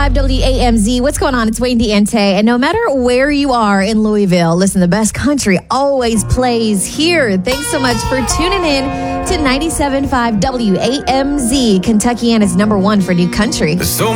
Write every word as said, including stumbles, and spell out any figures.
five W A M Z. What's going on? It's Wayne Diente. And no matter where you are in Louisville, listen, the best country always plays here. Thanks so much for tuning in to ninety-seven point five W A M Z, Kentuckiana's number one for new country. So